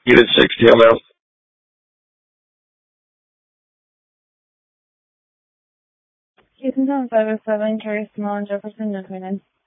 Unit 6, TML. Houston 507, Carrie Small, and Jefferson, no 29.